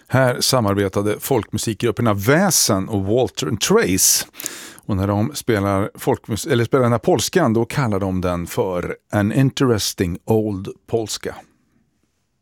Här samarbetade folkmusikgrupperna Väsen och Walter and Trace. Och när de spelar den här polskan, då kallar de den för An Interesting Old Polska.